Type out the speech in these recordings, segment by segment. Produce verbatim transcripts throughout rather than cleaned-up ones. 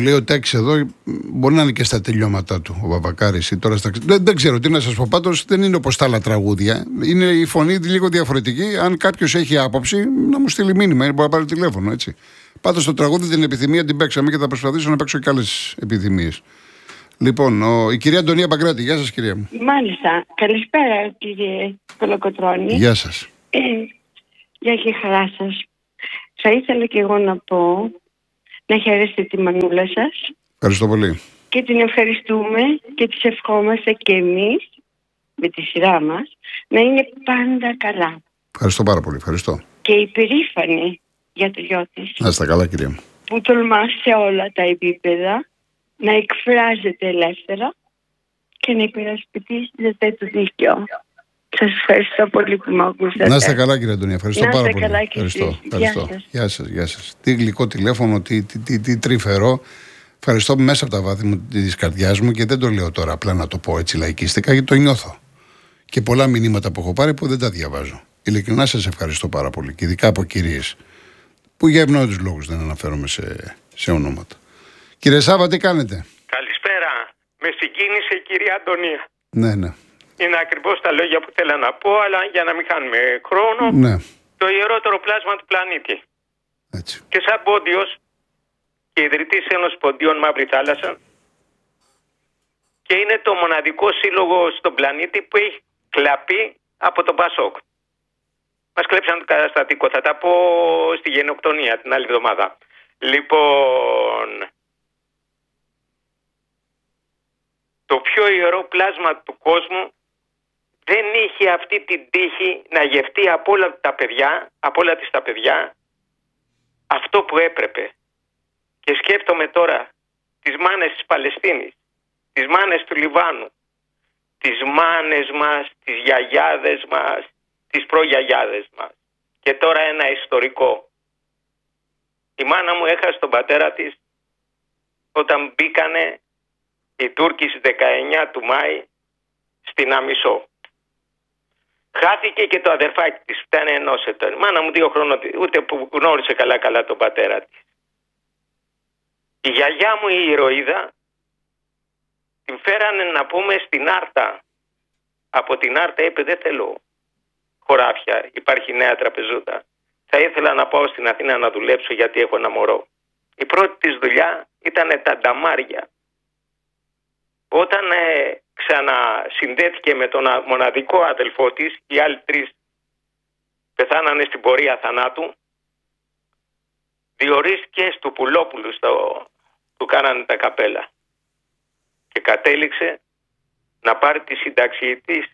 λέει ο Τάκης εδώ, μπορεί να είναι και στα τελειώματά του ο Βαβακάρης ή τώρα στα... δεν, δεν ξέρω τι να σας πω, πάντως δεν είναι όπως τα άλλα τραγούδια. Είναι η φωνή λίγο διαφορετική. Αν κάποιος έχει άποψη, να μου στείλει μήνυμα, μπορεί να πάρει τηλέφωνο, έτσι. Πάντως το τραγούδι την επιθυμία την παίξαμε και θα προσπαθήσω να παίξω και άλλες επιθυμίες. Λοιπόν, ο, η κυρία Αντωνία Παγκράτη, γεια σας κυρία μου. Μάλιστα. Καλησπέρα κύριε Κολοκοτρώνη. Γεια σας. Ε, γεια και χαρά σας. Θα ήθελα και εγώ να πω, να χαιρέσετε τη μανούλα σας. Ευχαριστώ πολύ. Και την ευχαριστούμε και της ευχόμαστε και εμείς, με τη σειρά μας, να είναι πάντα καλά. Ευχαριστώ πάρα πολύ, ευχαριστώ. Και υπερήφανη για το γιο της. Να είστε καλά κυρία μου. Που τολμά σε όλα τα επίπεδα να εκφράζεται ελεύθερα και να υπερασπιστείτε το δίκαιο. Σας ευχαριστώ πολύ που με ακούσατε. Να είστε καλά κύριε Αντωνία, ευχαριστώ να πάρα είστε πολύ. Καλά και ευχαριστώ, ευχαριστώ. Γεια σας. Γεια σας, γεια σας. Τι γλυκό τηλέφωνο, τι, τι, τι, τι τρυφερό. Ευχαριστώ μέσα από τα βάθη μου της καρδιάς μου και δεν το λέω τώρα απλά να το πω έτσι λαϊκίστικα, γιατί το νιώθω. Και πολλά μηνύματα που έχω πάρει που δεν τα διαβάζω. Ειλικρινά σας ευχαριστώ πάρα πολύ. Και ειδικά από κυρίες που για ευνόητους λόγους δεν αναφέρομαι σε, σε ονόματα. Κύριε Σάβα, τι κάνετε? Καλησπέρα. Με συγκίνησε η κυρία Αντωνία. Ναι, ναι. Είναι ακριβώς τα λόγια που θέλω να πω, αλλά για να μην χάνουμε χρόνο, Ναι. το ιερότερο πλάσμα του πλανήτη. Έτσι. Και σαν πόντιος και ιδρυτής Ένωσης Ποντίων Μαύρη Θάλασσα, και είναι το μοναδικό σύλλογο στον πλανήτη που έχει κλαπεί από τον Πασόκ. Μας κλέψαν το καταστατικό. Θα τα πω στη γενοκτονία την άλλη εβδομάδα. Λοιπόν, το πιο ιερό πλάσμα του κόσμου δεν είχε αυτή την τύχη να γευτεί από όλα τα παιδιά, από όλα τις τα παιδιά, αυτό που έπρεπε. Και σκέφτομαι τώρα τις μάνες της Παλαιστίνης, τις μάνες του Λιβάνου, τις μάνες μας, τις γιαγιάδες μας, τις προγιαγιάδες μας. Και τώρα ένα ιστορικό. Η μάνα μου έχασε τον πατέρα της όταν μπήκανε οι Τούρκοι στις δεκαεννιά του Μάη στην Αμισό. Χάθηκε και το αδερφάκι της, φτάνε ενός ετών. Η μάνα μου δύο χρόνων, ούτε που γνώρισε καλά καλά τον πατέρα της. Η γιαγιά μου η ηρωίδα την φέρανε να πούμε στην Άρτα. Από την Άρτα είπε δεν θέλω χωράφια, υπάρχει νέα τραπεζούτα. Θα ήθελα να πάω στην Αθήνα να δουλέψω γιατί έχω ένα μωρό. Η πρώτη της δουλειά ήταν τα νταμάρια. Όταν ε, ξανασυνδέθηκε με τον μοναδικό αδελφό της, οι άλλοι τρεις πεθάνανε στην πορεία θανάτου, διορίστηκε στο Πουλόπουλου, στο, του κάνανε τα καπέλα και κατέληξε να πάρει τη σύνταξή της,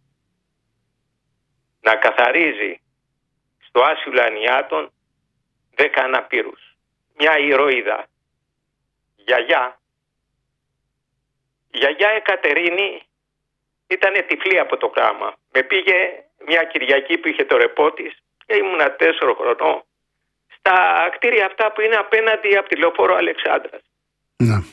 να καθαρίζει στο άσυλο ανιάτων δέκα αναπήρους. Μια ηρωίδα. Γιαγιά. Η γιαγιά Εκατερίνη ήταν τυφλή από το γράμμα. Με πήγε μια Κυριακή που είχε το ρεπό της και ήμουνα τέσσερα χρονών στα κτίρια αυτά που είναι απέναντι από τη λεωφόρο Αλεξάνδρας. Ναι.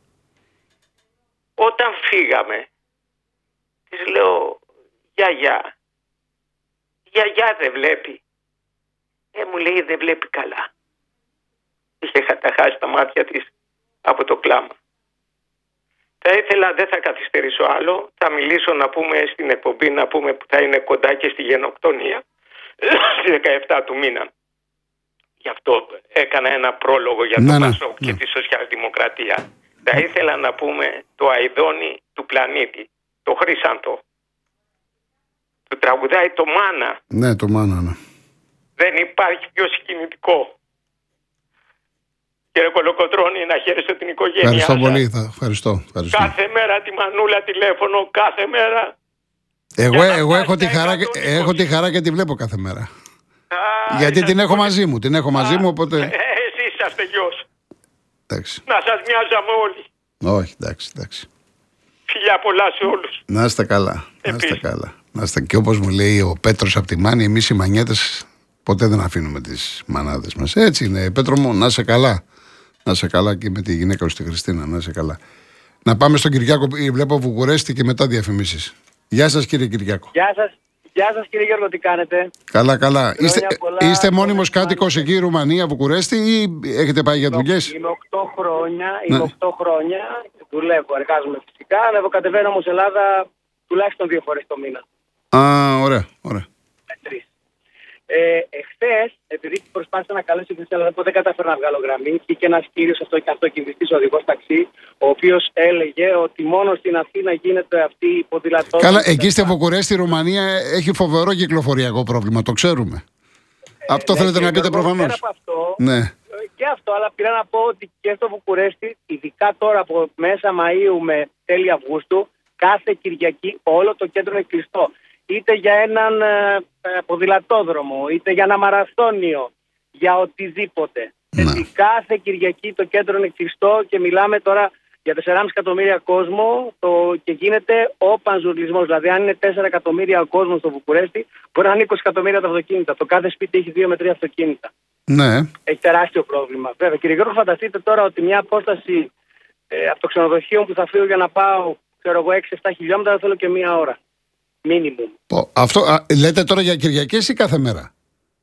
Όταν φύγαμε, της λέω γιαγιά, γιαγιά δεν βλέπει. Ε, μου λέει δεν βλέπει καλά. Είχε καταχάσει τα μάτια της από το κλάμα. Θα ήθελα, δεν θα καθυστερήσω άλλο, θα μιλήσω να πούμε στην εκπομπή, να πούμε που θα είναι κοντά και στη γενοκτονία, στις δεκαεπτά του μήνα. Γι' αυτό έκανα ένα πρόλογο για το ναι, Πασόκ ναι, και ναι. τη σοσιαλδημοκρατία. Θα ήθελα να πούμε το αηδόνι του πλανήτη, το Χρύσανθο. Του τραγουδάει το Μάνα. Ναι, το Μάνα, ναι. Δεν υπάρχει πιο συγκινητικό. Κύριε Κολοκοτρώνη, να χαίρεστε την οικογένειά Ευχαριστώ σας. πολύ, θα, ευχαριστώ, ευχαριστώ. Κάθε μέρα τη Μανούλα τηλέφωνο, κάθε μέρα. Εγώ, Για να εγώ φτάσει έχω, τη τα χαρά, εκατόν είκοσι. έχω τη χαρά και τη βλέπω κάθε μέρα. Α, Γιατί είσαστε την έχω πολύ- μαζί μου, την έχω μαζί Α, μου, οπότε... Ε, εσείς είσαστε γιος. Εντάξει. Να σας μοιάζαμε όλοι. Όχι, εντάξει, εντάξει. Φιλιά πολλά σε όλους. Να είστε καλά, να είστε Επίσης. καλά. Να είστε... Και όπως μου λέει ο Πέτρος από τη Μάνη, εμείς οι μανιέτες ποτέ δεν αφήνουμε τις μανάδες μας. Έτσι είναι, Πέτρο μου, να είσαι καλά. Να είσαι καλά και με τη γυναίκα σου τη Χριστίνα, να είσαι καλά. Να πάμε στον Κυριάκο, βλέπω Βουκουρέστη και μετά διαφημίσεις. Γεια σας κύριε Κυριάκο. Γεια σας, Γεια σας κύριε Γιώργο, τι κάνετε? Καλά, καλά. Είστε, είστε μόνιμος κάτοικος εκεί, Ρουμανία, Βουκουρέστη, ή έχετε πάει για δουλειές? Είμαι οκτώ χρόνια, είμαι ναι. οκτώ χρόνια, δουλεύω, εργάζομαι φυσικά, ανεβοκατεβαίνω όμως Ελλάδα τουλάχιστον δύο φορές το μήνα. Α, ωραία, ωραία. Με τρεις. Ε, εχθές, επειδή προσπάθησα να καλέσω την Ελλάδα, δεν κατάφερα να βγάλω γραμμή, και ένας κύριος αυτοκινητής οδηγός ταξί, ο οποίος έλεγε ότι μόνο στην Αθήνα γίνεται αυτή η ποδηλατόδρομη. Καλά, εκεί στη Βουκουρέστη, η Ρουμανία έχει φοβερό κυκλοφοριακό πρόβλημα, το ξέρουμε. Ε, αυτό ναι, θέλετε να πείτε προφανώς. Αυτό, ναι. Και αυτό, αλλά πήρα να πω ότι και στο Βουκουρέστη, ειδικά τώρα από μέσα Μαΐου με τέλη Αυγούστου, κάθε Κυριακή όλο το κέντρο είναι κλειστό. Είτε για έναν ε, ποδηλατόδρομο, είτε για ένα μαραθώνιο, για οτιδήποτε. Ναι. Κάθε Κυριακή το κέντρο είναι κλειστό και μιλάμε τώρα για τέσσερα κόμμα πέντε εκατομμύρια κόσμο το, και γίνεται ο πανζουρλισμός. Δηλαδή, αν είναι τέσσερα εκατομμύρια ο κόσμος στο Βουκουρέστι, μπορεί να είναι είκοσι εκατομμύρια τα αυτοκίνητα. Το κάθε σπίτι έχει δύο με τρία αυτοκίνητα. Ναι. Έχει τεράστιο πρόβλημα. Βέβαια, κύριε Γιώργο, φανταστείτε τώρα ότι μια απόσταση ε, από το ξενοδοχείο που θα φύγω για να πάω, ξέρω εγώ, έξι εφτά χιλιόμετρα, θα θέλω και μία ώρα. Μίνιμουμ. Αυτό α, λέτε τώρα για Κυριακές ή κάθε μέρα?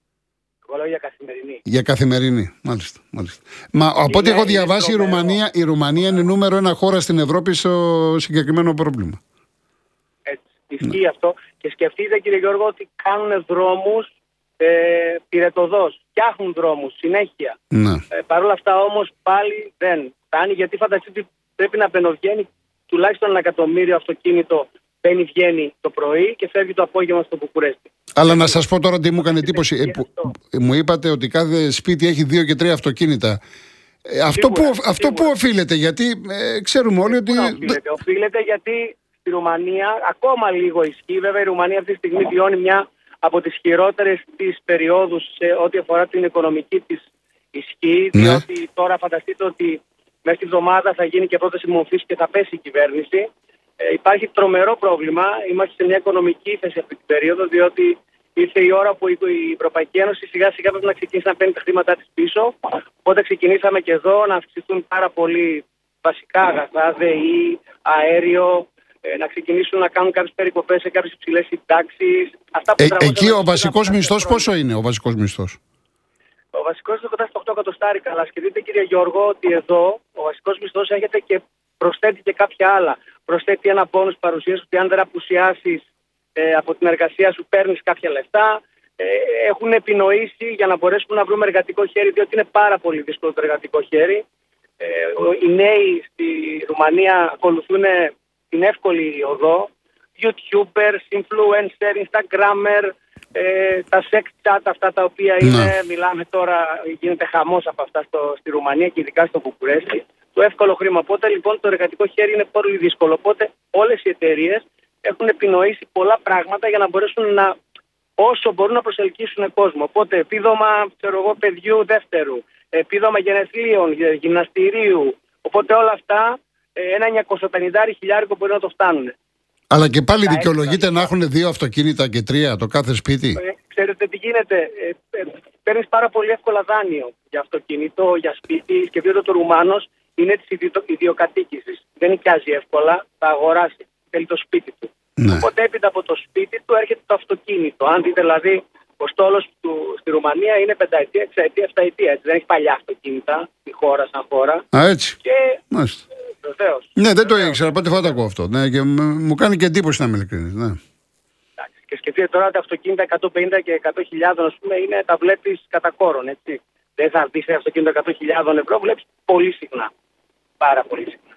Εγώ λέω για καθημερινή. Για καθημερινή, μάλιστα. μάλιστα. Μα από ό,τι έχω διαβάσει, η Ρουμανία, η Ρουμανία είναι νούμερο ένα χώρα στην Ευρώπη στο συγκεκριμένο πρόβλημα. Έτσι. Ισχύει ναι. αυτό. Και σκεφτείτε, κύριε Γιώργο, ότι κάνουν δρόμους ε, πυρετοδός. Φτιάχνουν δρόμους συνέχεια. Ναι. Ε, Παρ' όλα αυτά όμως πάλι δεν φτάνει, γιατί φανταστείτε ότι πρέπει να μπαινοβγαίνει τουλάχιστον ένα εκατομμύριο αυτοκίνητο. Μπαίνει, βγαίνει το πρωί και φεύγει το απόγευμα στο Βουκουρέστι. Αλλά να σας πω τώρα τι μου έκανε εντύπωση. Ε, που, μου είπατε ότι κάθε σπίτι έχει δύο και τρία αυτοκίνητα. Ε, αυτό, σίγουρα, που, αυτό που οφείλεται, γιατί ε, ξέρουμε όλοι ότι. Οφείλεται. οφείλεται γιατί στη Ρουμανία ακόμα λίγο ισχύει. Βέβαια, η Ρουμανία αυτή τη στιγμή βιώνει μια από τις χειρότερες της περιόδους σε ό,τι αφορά την οικονομική της ισχύ. Ναι. Διότι τώρα φανταστείτε ότι μέσα στη εβδομάδα θα γίνει και πρόταση μορφής και θα πέσει η κυβέρνηση. Ε, υπάρχει τρομερό πρόβλημα. Είμαστε σε μια οικονομική ύφεση αυτή την περίοδο, διότι ήρθε η ώρα που η Ευρωπαϊκή Ένωση σιγά σιγά πρέπει να ξεκινήσει να παίρνει τα χρήματά της πίσω. Οπότε ξεκινήσαμε και εδώ να αυξηθούν πάρα πολύ βασικά αγαθά, ΔΕΗ, αέριο, ε, να ξεκινήσουν να κάνουν κάποιες περικοπές σε κάποιες υψηλές συντάξεις. Ε, εκεί ο βασικός μισθός πόσο είναι, ο βασικός μισθός? Ο βασικός είναι κοντά στα οκτώ εκατοστάρικα. Αλλά σκεφτείτε, κύριε Γιώργο, ότι εδώ ο βασικός μισθός έρχεται και προσθέτει και κάποια άλλα. Προσθέτει ένα πόνους παρουσίας, ότι αν δεν απουσιάσεις ε, από την εργασία σου παίρνεις κάποια λεφτά. Ε, έχουν επινοήσει για να μπορέσουμε να βρούμε εργατικό χέρι, διότι είναι πάρα πολύ δύσκολο το εργατικό χέρι. Ε, οι νέοι στη Ρουμανία ακολουθούν την εύκολη οδό. YouTubers, influencer, Instagrammer, ε, τα sex chat, αυτά τα οποία είναι, ναι. μιλάμε τώρα, γίνεται χαμός από αυτά στο, στη Ρουμανία και ειδικά στο Βουκουρέστι. Το εύκολο χρήμα. Οπότε λοιπόν το εργατικό χέρι είναι πολύ δύσκολο. Οπότε όλες οι εταιρείες έχουν επινοήσει πολλά πράγματα για να μπορέσουν να, όσο μπορούν να προσελκύσουν κόσμο. Οπότε επίδομα, ξέρω εγώ, παιδιού δεύτερου, επίδομα γενεθλίων, γυμναστηρίου. Οπότε όλα αυτά ένα εννιακόσια πενήντα χιλιάρικο μπορεί να το φτάνουν. Αλλά και πάλι τα δικαιολογείται να έχουν δύο αυτοκίνητα και τρία το κάθε σπίτι. Ε, ξέρετε τι γίνεται. Ε, ε, παίρνεις πάρα πολύ εύκολα δάνειο για αυτοκίνητο, για σπίτι. Σκεφτείτε ότι ο Ρουμάνος είναι της ιδιοκατοίκησης. Δεν νοικιάζει εύκολα, θα αγοράσει. Θέλει το σπίτι του. Ναι. Οπότε έπειτα από το σπίτι του έρχεται το αυτοκίνητο. Αν δείτε δηλαδή, ο στόλος του στη Ρουμανία είναι πενταετία, εξαετία, εφταετία. Δεν έχει παλιά αυτοκίνητα η χώρα σαν χώρα. Α, έτσι. Και... Μάλιστα. Βεβαίως. Ναι, δεν το ήξερα. Πρώτη φορά το ακούω αυτό. Ναι, και μου κάνει και εντύπωση να είμαι ειλικρινής. Ναι. Και σκεφτείτε τώρα τα αυτοκίνητα εκατόν πενήντα και εκατό χιλιάδες, ας πούμε, είναι, τα βλέπεις κατά κόρον, έτσι. Δεν θα δεις ένα αυτοκίνητο εκατό χιλιάδες ευρώ, βλέπεις πολύ συχνά. Πάρα πολύ συχνά.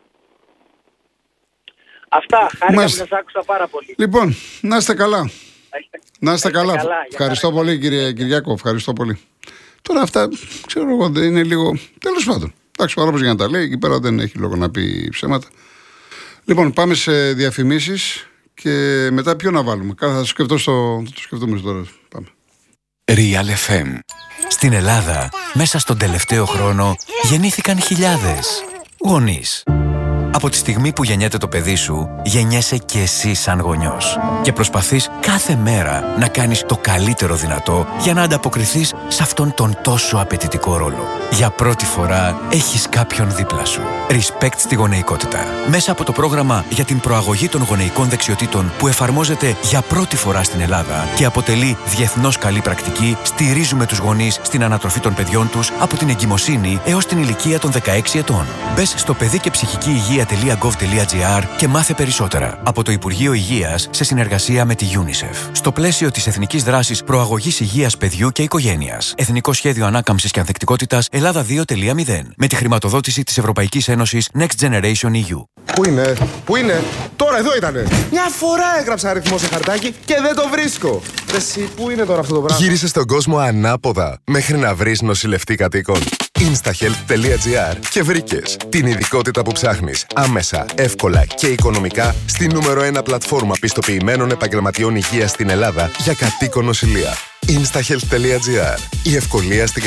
Αυτά, χάρηκα που σας άκουσα πάρα πολύ. Λοιπόν, να είστε καλά. Είστε, να είστε καλά. καλά. Ευχαριστώ καλά. πολύ, κύριε Κυριάκο. Ευχαριστώ πολύ. Τώρα αυτά, ξέρω εγώ, δεν είναι λίγο. Τέλος πάντων. Εντάξει, ο άνθρωπος για να τα λέει, εκεί πέρα δεν έχει λόγο να πει ψέματα. Λοιπόν, πάμε σε διαφημίσεις και μετά ποιο να βάλουμε. Θα το σκεφτώ στο. Θα το σκεφτούμε τώρα. Πάμε. Real εφ εμ. Στην Ελλάδα, μέσα στον τελευταίο χρόνο, γεννήθηκαν χιλιάδες γονείς, Από τη στιγμή που γεννιέται το παιδί σου, γεννιέσαι και εσύ σαν γονιός. Και προσπαθείς κάθε μέρα να κάνεις το καλύτερο δυνατό για να ανταποκριθείς σε αυτόν τον τόσο απαιτητικό ρόλο. Για πρώτη φορά έχεις κάποιον δίπλα σου. Respect στη γονεϊκότητα. Μέσα από το πρόγραμμα για την προαγωγή των γονεϊκών δεξιοτήτων που εφαρμόζεται για πρώτη φορά στην Ελλάδα και αποτελεί διεθνώς καλή πρακτική, στηρίζουμε τους γονείς στην ανατροφή των παιδιών τους από την εγκυμοσύνη έως την ηλικία των δεκαέξι ετών. Μπες στο παιδί και ψυχική υγεία τελεία γκοβ τελεία τζι άρ και μάθε περισσότερα από το Υπουργείο Υγείας σε συνεργασία με τη UNICEF. Στο πλαίσιο της Εθνικής Δράσης Προαγωγής Υγείας Παιδιού και Οικογένειας. Εθνικό Σχέδιο Ανάκαμψης και Ανθεκτικότητας Ελλάδα δύο τελεία μηδέν. Με τη χρηματοδότηση της Ευρωπαϊκής Ένωσης Next Generation ι γιου. Πού είναι, πού είναι, τώρα εδώ ήτανε. Μια φορά έγραψα αριθμό σε χαρτάκι και δεν το βρίσκω. Εσύ, πού είναι τώρα αυτό το πράγμα. Γύρισε στον κόσμο ανάποδα μέχρι να βρεις νοσηλευτή κατοίκων. instahealth τελεία τζι άρ και βρήκες την ειδικότητα που ψάχνεις άμεσα, εύκολα και οικονομικά στη νούμερο ένα πλατφόρμα πιστοποιημένων επαγγελματιών υγείας στην Ελλάδα για κατοίκον νοσηλεία. instahealth τελεία τζι άρ. Η ευκολία στην